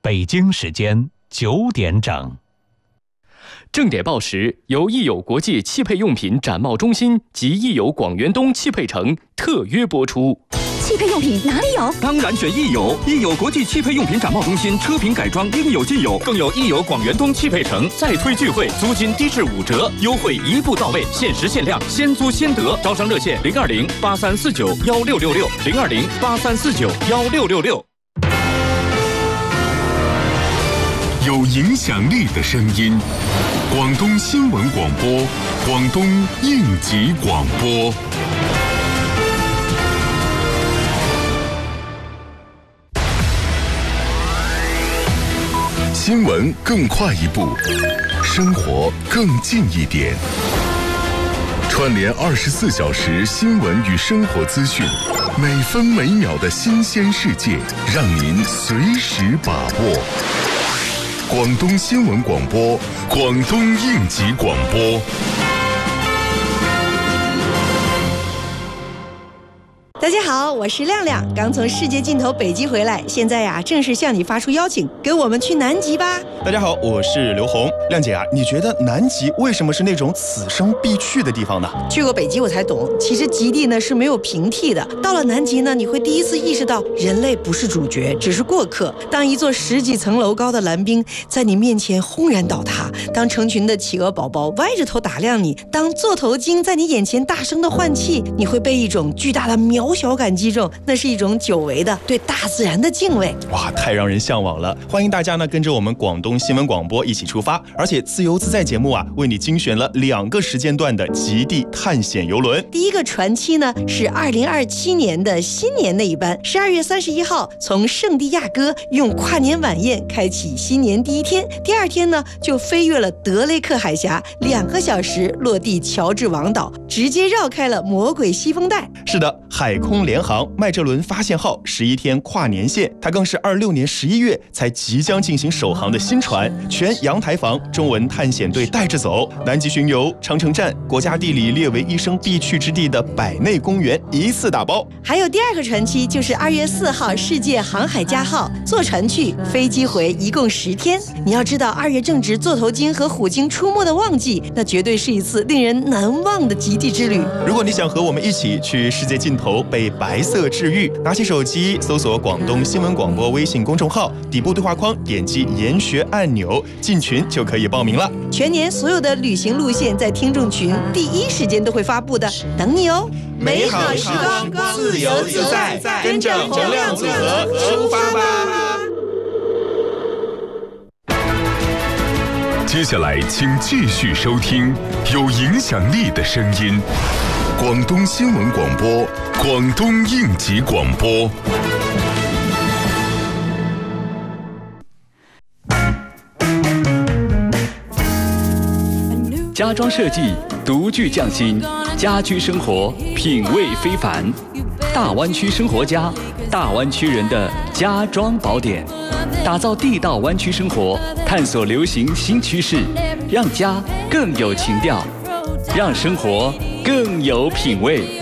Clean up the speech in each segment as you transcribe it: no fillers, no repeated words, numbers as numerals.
北京时间9点整。 正点报时由益友国际汽配用品展贸中心及益友广元东汽配城特约播出。 汽配用品哪里有？ 当然选益友，益友国际汽配用品展贸中心，车品改装应有尽有，更有益友广元东汽配城再推聚会，租金低至5折，优惠一步到位，限时限量，先租先得。招商热线020-8349-1666，020-8349-1666。 有影响力的声音，广东新闻广播，广东应急广播。新闻更快一步，生活更近一点。串联24小时新闻与生活资讯，每分每秒的新鲜世界，让您随时把握。广东新闻广播，广东应急广播。 大家好，我是亮亮，刚从世界尽头北极回来，现在呀正式向你发出邀请，跟我们去南极吧。 大家好，我是刘红。亮姐啊，你觉得南极为什么是那种此生必去的地方呢？ 去过北极我才懂，其实极地呢是没有平替的。到了南极呢，你会第一次意识到人类不是主角，只是过客。当一座10几层楼高的蓝冰在你面前轰然倒塌，当成群的企鹅宝宝歪着头打量你，当座头鲸在你眼前大声的换气，你会被一种巨大的渺小感击中，那是一种久违的对大自然的敬畏。 哇，太让人向往了！欢迎大家呢跟着我们广东新闻广播一起出发，而且自由自在节目啊为你精选了2个时间段的极地探险游轮。 第一个船期呢是2027年的新年那一班，12月31号从圣地亚哥用跨年晚宴开启新年第一天，第2天呢就飞越了德雷克海峡，2个小时落地乔治王岛，直接绕开了魔鬼西风带。 是的，海空联航麦哲伦发现号11天跨年线，它更是26年11月才即将进行首航的新船，全阳台房中文探险队带着走，南极巡游、长城站、国家地理列为一生必去之地的百内公园一次打包。 还有第2个船期就是2月4号世界航海家号，坐船去，飞机回，一共10天。你要知道2月正值座头鲸和虎鲸出没的旺季，那绝对是一次令人难忘的极地之旅。 如果你想和我们一起去世界尽头被白色治愈，拿起手机搜索广东新闻广播微信公众号，底部对话框点击研学按钮，进群就可以报名了。 全年所有的旅行路线在听众群第一时间都会发布的，等你哦。 美好时光，自由自在，跟着洪亮组合出发吧。 接下来请继续收听有影响力的声音，广东新闻广播，广东应急广播。 家装设计独具匠心，家居生活品味非凡。大湾区生活家，大湾区人的家装宝典，打造地道湾区生活，探索流行新趋势，让家更有情调，让生活更有品味。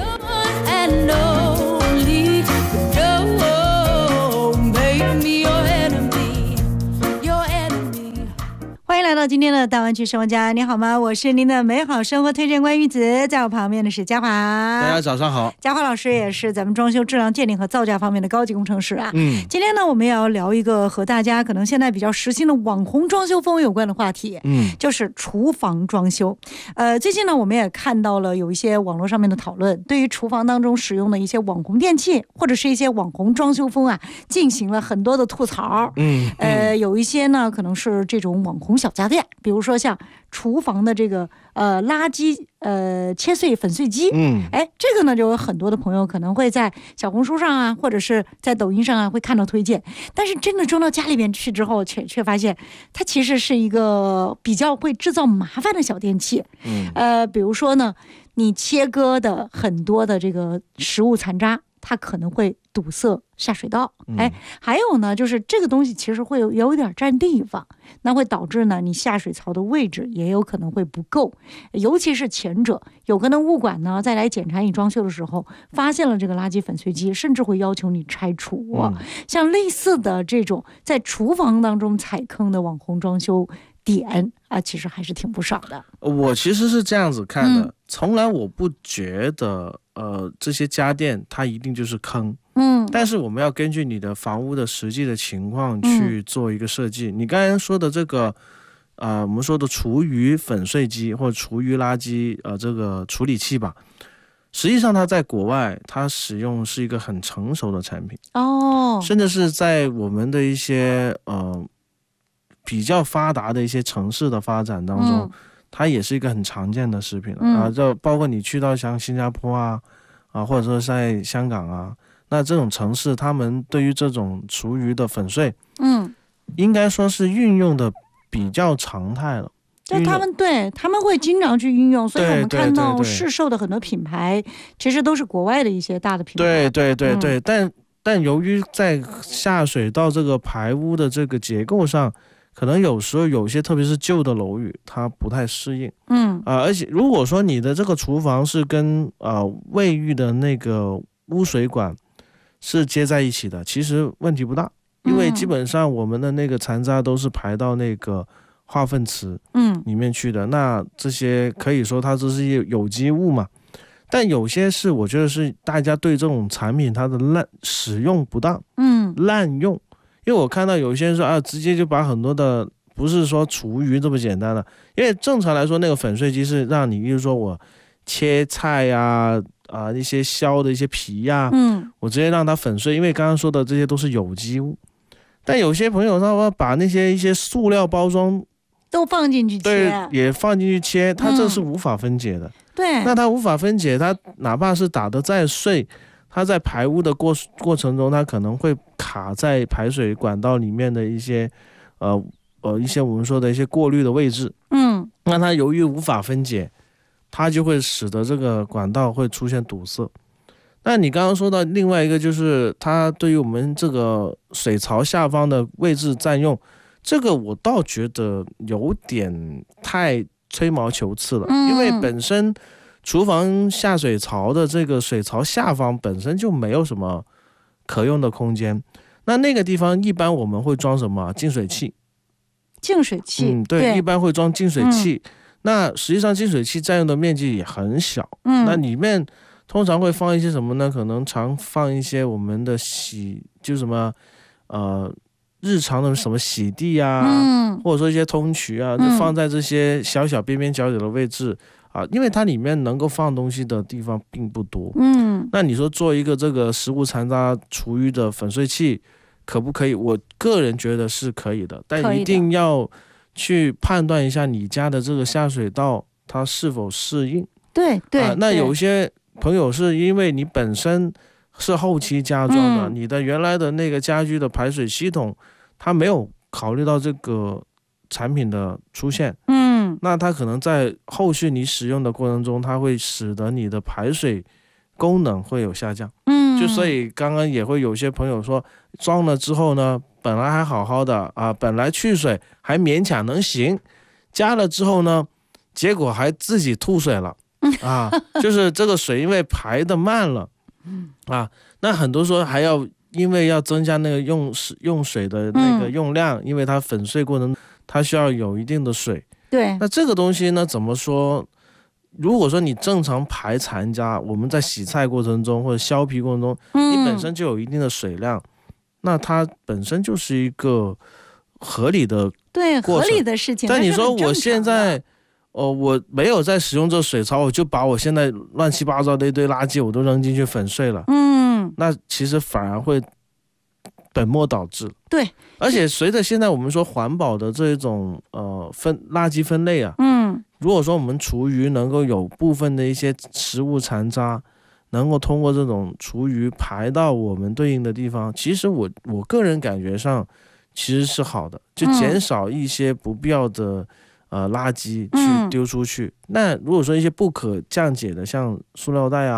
欢迎来到今天的大湾区生活家，你好吗？我是您的美好生活推荐官玉子，在我旁边的是嘉华。 大家早上好。 嘉华老师也是咱们装修质量鉴定和造价方面的高级工程师啊。今天呢，我们也要聊一个和大家可能现在比较时兴的网红装修风有关的话题，就是厨房装修。最近呢，我们也看到了有一些网络上面的讨论，对于厨房当中使用的一些网红电器或者是一些网红装修风啊，进行了很多的吐槽。有一些呢，可能是这种网红小家电，比如说像厨房的这个垃圾切碎粉碎机，这个呢就有很多的朋友可能会在小红书上啊，或者是在抖音上啊会看到推荐，但是真的装到家里边去之后，却发现它其实是一个比较会制造麻烦的小电器。比如说呢，你切割的很多的这个食物残渣，它可能会堵塞下水道。还有呢，就是这个东西其实会有点占地方，那会导致呢你下水槽的位置也有可能会不够，尤其是前者，有可能物管呢再来检查你装修的时候发现了这个垃圾粉碎机，甚至会要求你拆除。像类似的这种在厨房当中踩坑的网红装修点啊，其实还是挺不少的。 我其实是这样子看的，从来我不觉得这些家电它一定就是坑。但是我们要根据你的房屋的实际的情况去做一个设计。你刚才说的这个我们说的厨余粉碎机或者厨余垃圾这个处理器吧，实际上它在国外它使用是一个很成熟的产品甚至是在我们的一些比较发达的一些城市的发展当中，它也是一个很常见的食品就包括你去到像新加坡或者说在香港那这种城市他们对于这种厨余的粉碎应该说是运用的比较常态了。 就他们会经常去运用，所以我们看到市售的很多品牌其实都是国外的一些大的品牌。 对，但由于在下水道这个排污的这个结构上，可能有时候有些特别是旧的楼宇它不太适应。而且如果说你的这个厨房是跟卫浴的那个污水管是接在一起的，其实问题不大，因为基本上我们的那个残渣都是排到那个化粪池里面去的。那这些可以说它这是有机物嘛。但有些是我觉得是大家对这种产品它的使用不当滥用。因为我看到有些人说直接就把很多的不是说厨余这么简单的，因为正常来说那个粉碎机是让你比如说我切菜一些削的一些皮我直接让它粉碎，因为刚刚说的这些都是有机物。但有些朋友他把那些一些塑料包装都放进去切， 对，也放进去切，它这是无法分解的。 对， 那它无法分解，它哪怕是打得再碎，它在排污的过程中，它可能会卡在排水管道里面的一些一些我们说的一些过滤的位置。那它由于无法分解，它就会使得这个管道会出现堵塞。那你刚刚说到另外一个，就是它对于我们这个水槽下方的位置占用，这个我倒觉得有点太吹毛求疵了。因为本身厨房下水槽的这个水槽下方本身就没有什么可用的空间，那个地方一般我们会装什么？净水器。对，一般会装净水器。那实际上净水器占用的面积也很小。那里面通常会放一些什么呢？可能常放一些我们的就什么日常的什么洗地或者说一些通渠就放在这些小小边边角角的位置因为它里面能够放东西的地方并不多。那你说做一个这个食物残渣厨余的粉碎器可不可以？我个人觉得是可以的，但一定要去判断一下你家的这个下水道它是否适应。 对， 那有些朋友是因为你本身是后期加装的，你的原来的那个家居的排水系统它没有考虑到这个产品的出现。那它可能在后续你使用的过程中，它会使得你的排水功能会有下降。就所以刚刚也会有些朋友说，装了之后呢，本来还好好的本来去水还勉强能行，加了之后呢，结果还自己吐水了就是这个水因为排得慢了那很多说还要因为要增加那个用水的那个用量，因为它粉碎过程它需要有一定的水。 对， 那这个东西呢怎么说？如果说你正常排残渣，我们在洗菜过程中或者削皮过程中，你本身就有一定的水量，那它本身就是一个合理的合理的事情。 但你说我现在我没有在使用这水槽，我就把我现在乱七八糟的一堆垃圾我都扔进去粉碎了，那其实反而会本末倒置。 对， 而且随着现在我们说环保的这种垃圾分类如果说我们厨余能够有部分的一些食物残渣能够通过这种厨余排到我们对应的地方，其实我个人感觉上其实是好的，就减少一些不必要的垃圾去丢出去。那如果说一些不可降解的像塑料袋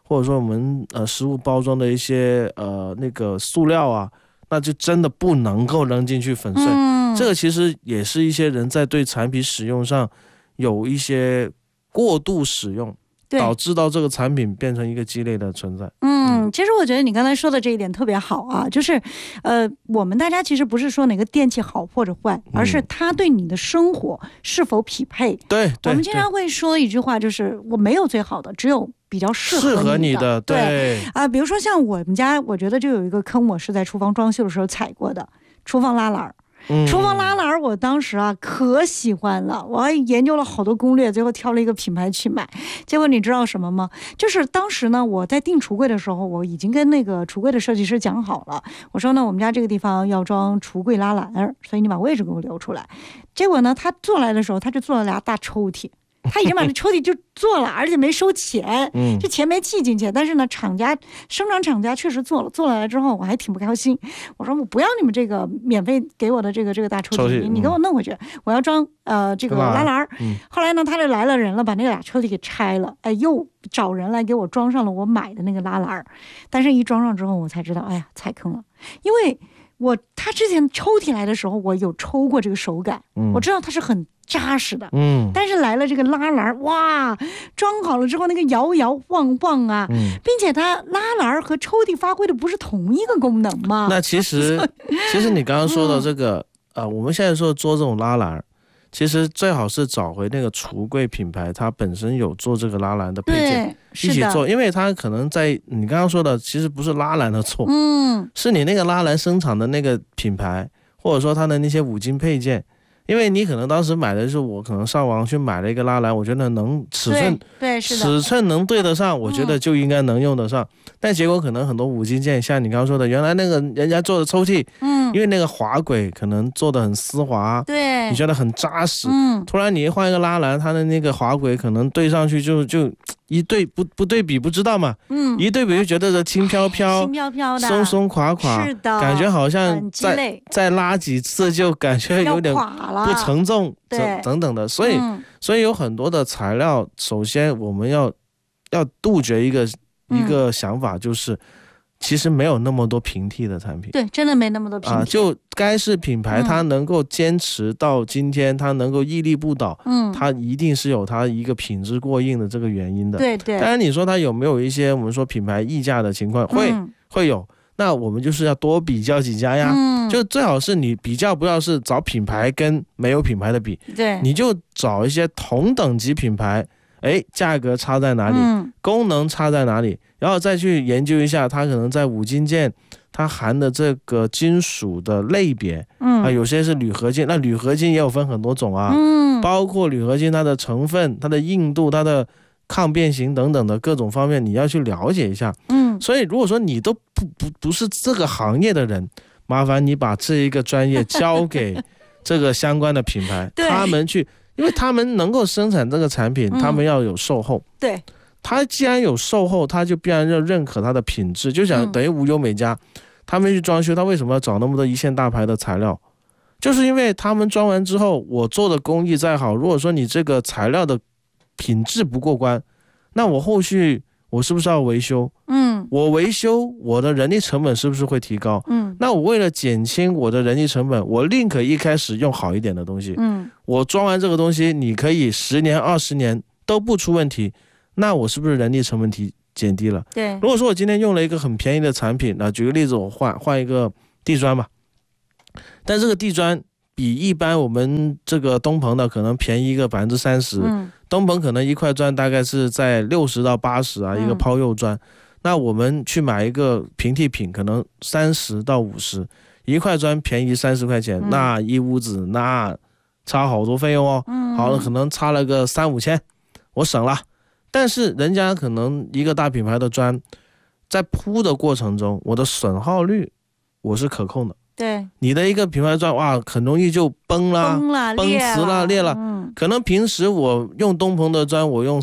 或者说我们食物包装的一些那个塑料啊，那就真的不能够扔进去粉碎。这个其实也是一些人在对产品使用上有一些过度使用，导致到这个产品变成一个鸡肋的存在。 其实我觉得你刚才说的这一点特别好啊，就是我们大家其实不是说哪个电器好或者坏，而是它对你的生活是否匹配。 对， 我们经常会说一句话，就是我没有最好的，只有比较适合你的。对啊，比如说像我们家，我觉得就有一个坑，我是在厨房装修的时候踩过的，厨房拉篮。厨房拉篮我当时啊可喜欢了，我还研究了好多攻略，最后挑了一个品牌去买。结果你知道什么吗？就是当时呢，我在订橱柜的时候，我已经跟那个橱柜的设计师讲好了，我说呢，我们家这个地方要装橱柜拉篮，所以你把位置给我留出来。结果呢，他做来的时候，他就做了俩大抽屉。他已经把那抽屉就做了，而且没收钱，这钱没寄进去。但是呢，生产厂家确实做了，做来之后我还挺不高兴。我说我不要你们这个免费给我的这个大抽屉，你给我弄回去，我要装这个拉篮。后来呢，他就来了人了，把那俩抽屉给拆了，又找人来给我装上了我买的那个拉篮。但是一装上之后，我才知道，哎呀，踩坑了，因为他之前抽屉来的时候，我有抽过这个手感，我知道它是很扎实的，但是来了这个拉篮，哇，装好了之后那个摇摇晃晃啊，并且它拉篮和抽屉发挥的不是同一个功能吗？ 那其实你刚刚说的这个，我们现在说做这种拉篮，其实最好是找回那个橱柜品牌，它本身有做这个拉篮的配件一起做，因为它可能在你刚刚说的，其实不是拉篮的错，是你那个拉篮生产的那个品牌，或者说它的那些五金配件。因为你可能当时买的是我可能上网去买了一个拉篮，我觉得能尺寸能对得上，我觉得就应该能用得上。但结果可能很多五金件，像你刚刚说的，原来那个人家做的抽屉，因为那个滑轨可能做的很丝滑， 对， 你觉得很扎实，突然你一换一个拉篮，它的那个滑轨可能对上去就一对不对比不知道嘛，一对比就觉得这轻飘飘的，松松垮垮， 是的， 感觉好像再拉几次就感觉有点不承重，等等的，所以有很多的材料，首先我们要杜绝一个想法，就是其实没有那么多平替的产品， 对，真的没那么多平替， 就该是品牌它能够坚持到今天，它能够屹立不倒，它一定是有它一个品质过硬的这个原因的， 对。 当然你说它有没有一些我们说品牌溢价的情况，会有。那我们就是要多比较几家呀，就最好是你比较不要是找品牌跟没有品牌的比， 对， 你就找一些同等级品牌，价格差在哪里，功能差在哪里，然后再去研究一下它可能在五金件它含的这个金属的类别，有些是铝合金，那铝合金也有分很多种啊，包括铝合金它的成分、它的硬度、它的抗变形等等的各种方面，你要去了解一下。所以如果说你都不是这个行业的人，麻烦你把这一个专业交给这个相关的品牌，他们去，因为他们能够生产这个产品，他们要有售后。 对， 他既然有售后，他就必然要认可它的品质，就想等于无忧美家，他们去装修，他为什么要找那么多一线大牌的材料？就是因为他们装完之后，我做的工艺再好，如果说你这个材料的品质不过关，那我后续我是不是要维修？我维修我的人力成本是不是会提高？那我为了减轻我的人力成本，我宁可一开始用好一点的东西。我装完这个东西，你可以10年、20年都不出问题，那我是不是人力成本减低了？ 对。 如果说我今天用了一个很便宜的产品，那举个例子，我换一个地砖吧，但这个地砖比一般我们这个东鹏的可能便宜一个30%，东鹏可能一块砖大概是在60到80啊，一个抛釉砖。那我们去买一个平替品，可能30到50，一块砖便宜30块钱，那一屋子那差好多费用哦。好了，可能差了个3-5千，我省了。但是人家可能一个大品牌的砖，在铺的过程中，我的损耗率我是可控的。 对， 你的一个品牌砖哇，很容易就崩瓷了、裂了。可能平时我用东鹏的砖，我用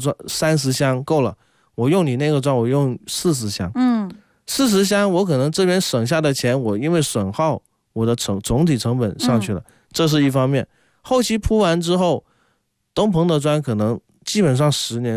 30箱够了。我用你那个砖，我用40箱，40箱我可能这边省下的钱，我因为损耗，我的总体成本上去了，这是一方面。后期铺完之后，东鹏的砖可能基本上10年、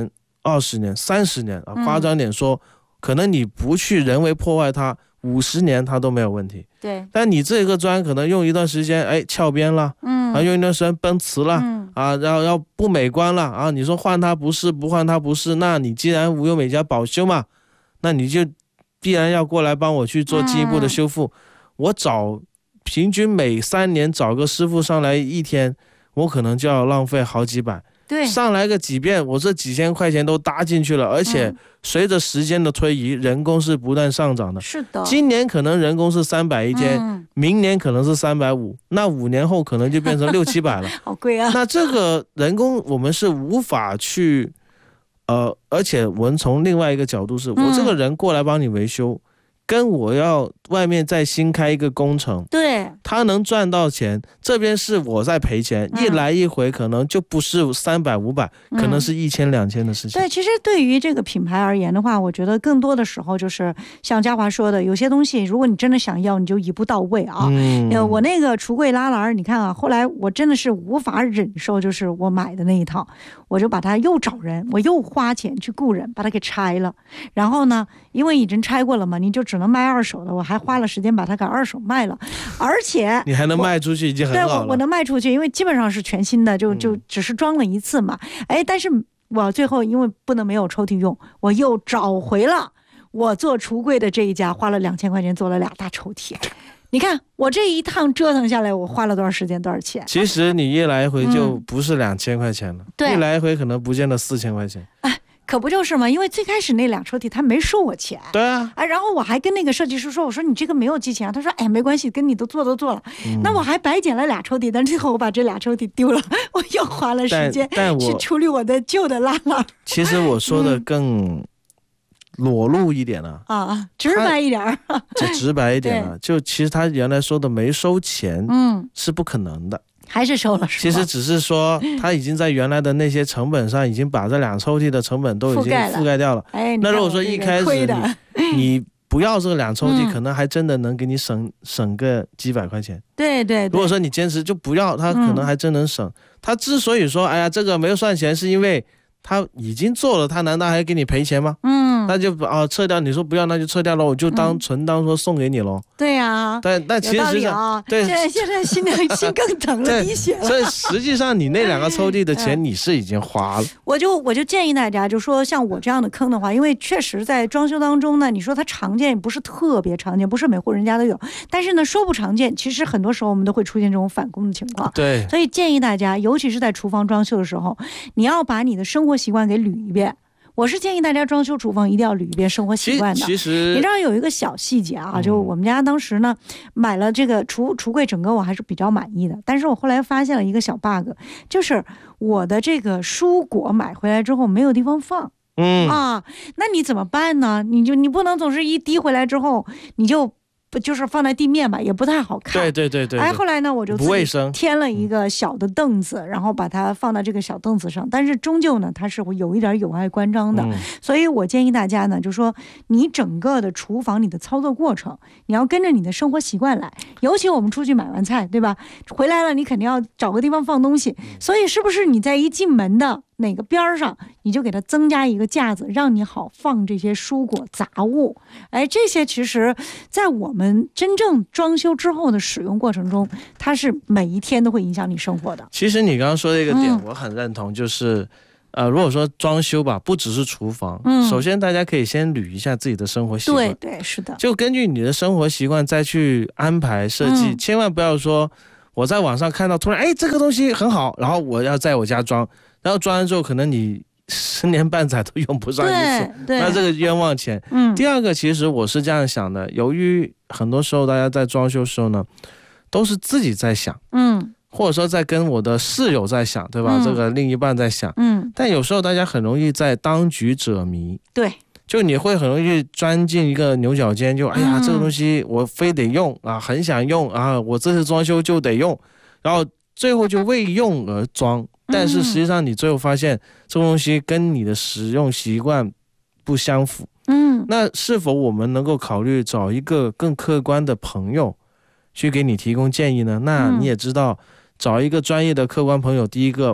20年、30年啊，夸张点说，可能你不去人为破坏它，50年它都没有问题。 对。 但你这个砖可能用一段时间，哎，翘边了，用一段时间崩瓷了，然后要不美观了啊，你说换它不是，不换它不是，那你既然无忧美家保修嘛，那你就必然要过来帮我去做进一步的修复。我平均每3年找个师傅上来1天，我可能就要浪费好几百。 对， 上来个几遍，我这几千块钱都搭进去了，而且随着时间的推移，人工是不断上涨的。 是的， 今年可能人工是300一天，明年可能是350，那5年后可能就变成600、700了， 好贵啊！ 那这个人工我们是无法去，而且我们从另外一个角度是，我这个人过来帮你维修。跟我要外面再新开一个工程， 对， 他能赚到钱，这边是我在赔钱，一来一回可能就不是300、500，可能是1000、2000的事情。 对，其实对于这个品牌而言的话，我觉得更多的时候就是像嘉华说的，有些东西如果你真的想要，你就一步到位啊。我那个橱柜拉篮，你看啊，后来我真的是无法忍受，就是我买的那一套，我就把它又找人，我又花钱去雇人把它给拆了，然后呢，因为已经拆过了嘛，你就只能卖2手的，我还花了时间把它给2手卖了，而且你还能卖出去已经很好了。 对，我能卖出去，因为基本上是全新的，就只是装了一次嘛。哎，但是我最后因为不能没有抽屉用，我又找回了我做橱柜的这一家，花了2000块钱做了2大抽屉。你看我这一趟折腾下来，我花了多少时间多少钱？ 其实你一来回就不是2000块钱了，一来回可能不见得4000块钱。 哎，可不就是吗？因为最开始那2抽屉他没收我钱， 对啊， 然后我还跟那个设计师说，我说你这个没有寄钱啊，他说哎没关系，跟你都做了，那我还白捡了2抽屉，但最后我把这2抽屉丢了，我又花了时间去处理我的旧的拉拉。 其实我说的更裸露一点了直白一点， 就直白一点了，就其实他原来说的没收钱，是不可能的。 还是收了，是吧？ 其实只是说他已经在原来的那些成本上，已经把这2抽屉的成本都已经覆盖掉了。 哎， 那如果说一开始你不要这个2抽屉，可能还真的能给你省个几百块钱。 对。 如果说你坚持就不要，他可能还真能省。他之所以说哎呀这个没有算钱，是因为他已经做了，他难道还给你赔钱吗？那就撤掉，你说不要那就撤掉了，我就当说送给你咯。 对呀， 但其实对，现在心更疼了，滴血了。 所以实际上你那2个抽屉的钱你是已经花了。 我就建议大家，就说像我这样的坑的话，因为确实在装修当中呢，你说它常见也不是特别常见，不是每户人家都有，但是呢说不常见，其实很多时候我们都会出现这种返工的情况。 对， 所以建议大家，尤其是在厨房装修的时候，你要把你的生活习惯给捋一遍。我是建议大家装修厨房一定要捋一遍生活习惯的。 其实你知道有一个小细节啊，就我们家当时呢买了这个橱柜，整个我还是比较满意的。但是我后来发现了一个小 bug， 就是我的这个蔬果买回来之后没有地方放。那你怎么办呢？你不能总是一滴回来之后你就是放在地面吧，也不太好看。 对。 后来呢，我就不卫生， 添了一个小的凳子，然后把它放到这个小凳子上。但是终究呢，它是有一点有碍观瞻的。所以我建议大家呢，就说你整个的厨房你的操作过程，你要跟着你的生活习惯来。尤其我们出去买完菜，对吧？回来了，你肯定要找个地方放东西。所以是不是你在一进门的哪个边上，你就给它增加一个架子，让你好放这些蔬果杂物。这些其实在我们真正装修之后的使用过程中，它是每一天都会影响你生活的。 其实你刚刚说的一个点我很认同，就是如果说装修吧，不只是厨房，首先大家可以先捋一下自己的生活习惯。 对，是的， 就根据你的生活习惯再去安排设计，千万不要说我在网上看到突然这个东西很好，然后我要在我家装，然后装完之后可能你10年半载都用不上一次，那这个冤枉钱。第二个，其实我是这样想的，由于很多时候大家在装修的时候呢，都是自己在想，或者说在跟我的室友在想，对吧？这个另一半在想，但有时候大家很容易在当局者迷， 对， 就你会很容易钻进一个牛角尖，就哎呀，这个东西我非得用啊，很想用啊，我这次装修就得用，然后最后就为用而装。但是实际上你最后发现这个东西跟你的使用习惯不相符，那是否我们能够考虑找一个更客观的朋友去给你提供建议呢？那你也知道，找一个专业的客观朋友，第一个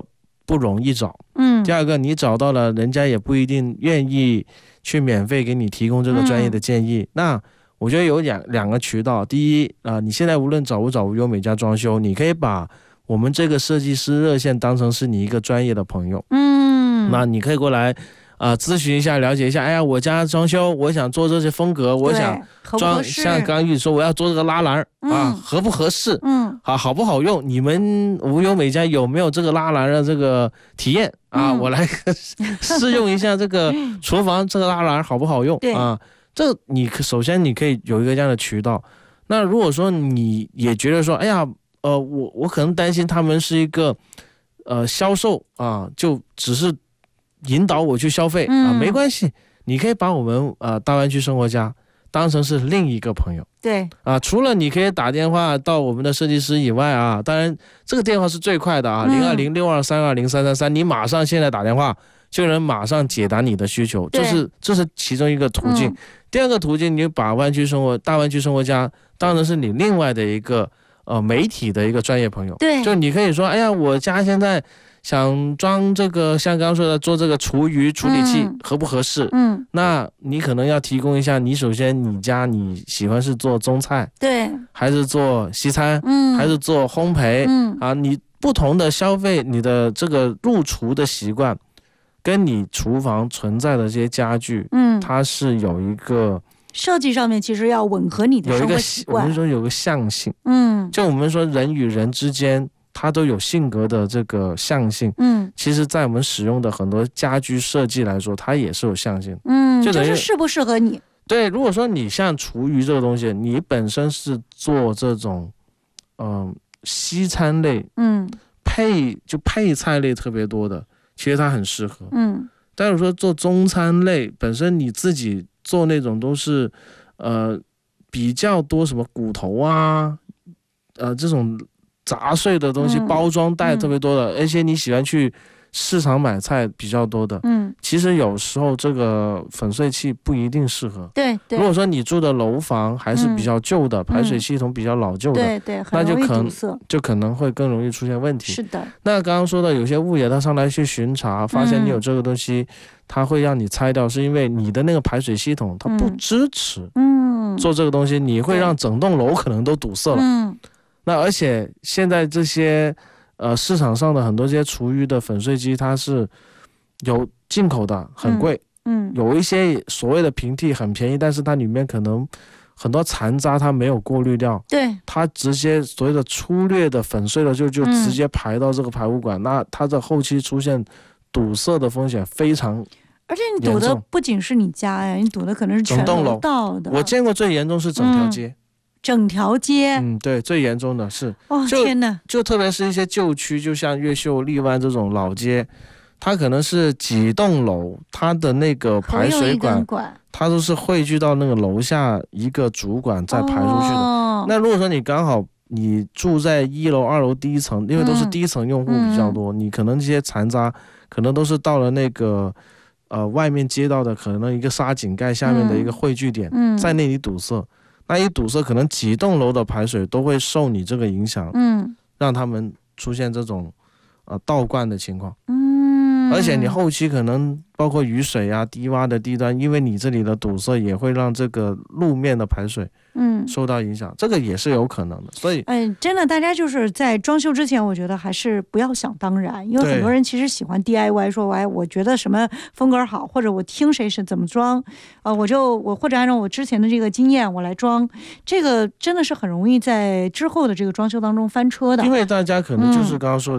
不容易找，第二个你找到了，人家也不一定愿意去免费给你提供这个专业的建议。那我觉得有两个渠道，第一你现在无论找不找无忧美家装修，你可以把我们这个设计师热线当成是你一个专业的朋友，那你可以过来咨询一下，了解一下，哎呀，我家装修，我想做这些风格，我想装，像刚玉说我要做这个拉篮合不合适，好不好用？你们无忧美家有没有这个拉篮的这个体验我来试用一下这个厨房这个拉篮好不好用这你首先你可以有一个这样的渠道。那如果说你也觉得说，哎呀，我可能担心他们是一个销售就只是引导我去消费没关系，你可以把我们大湾区生活家当成是另一个朋友。 对除了你可以打电话到我们的设计师以外当然这个电话是最快的02062320333，你马上现在打电话就能马上解答你的需求，这是其中一个途径。第二个途径，你就把大湾区生活家当成是你另外的一个媒体的一个专业朋友。 对， 就你可以说，哎呀，我家现在想装这个，像刚刚说的做这个厨余处理器合不合适？那你可能要提供一下，你首先你家你喜欢是做中菜， 对， 还是做西餐，还是做烘焙，你不同的消费，你的这个入厨的习惯，跟你厨房存在的这些家具，它是有一个设计上面其实要吻合你的生活习惯， 我们说有个象性，就我们说人与人之间它都有性格的这个象性，其实在我们使用的很多家居设计来说，它也是有象性， 就是适不适合你。 对，如果说你像厨余这个东西，你本身是做这种西餐类，配菜类特别多的，其实它很适合，但是说做中餐类，本身你自己做那种都是比较多什么骨头这种杂碎的东西，包装袋特别多的，而且你喜欢去市场买菜比较多的，其实有时候这个粉碎器不一定适合。 对， 如果说你住的楼房还是比较旧的，排水系统比较老旧的， 那就可能会更容易出现问题。 是的。 那刚刚说的有些物业他上来去巡查，发现你有这个东西，他会让你拆掉，是因为你的那个排水系统它不支持做这个东西，你会让整栋楼可能都堵塞了。那而且现在这些市场上的很多这些厨余的粉碎机，它是有进口的，很贵，有一些所谓的平替很便宜，但是它里面可能很多残渣它没有过滤掉， 对， 它直接所谓的粗略的粉碎了就直接排到这个排污管，那它的后期出现堵塞的风险非常严重。 而且你堵的不仅是你家呀，你堵的可能是全楼道的。 我见过最严重是整条街。 整条街， 对，最严重的是天哪！ 就特别是一些旧区，就像越秀、荔湾这种老街，它可能是几栋楼，它的那个排水管，它都是汇聚到那个楼下一个主管再排出去的。那如果说你刚好你住在1楼、2楼第一层，因为都是第一层用户比较多，你可能这些残渣可能都是到了那个外面街道的可能一个沙井盖下面的一个汇聚点，在那里堵塞。那一堵塞，可能几栋楼的排水都会受你这个影响，让他们出现这种倒灌的情况，而且你后期可能包括雨水低洼的地段，因为你这里的堵塞也会让这个路面的排水受到影响，这个也是有可能的。所以真的大家就是在装修之前，我觉得还是不要想当然，因为很多人其实喜欢 DIY， 说我觉得什么风格好，或者我听谁是怎么装，我或者按照我之前的这个经验我来装，这个真的是很容易在之后的这个装修当中翻车的。 因为大家可能就是刚刚说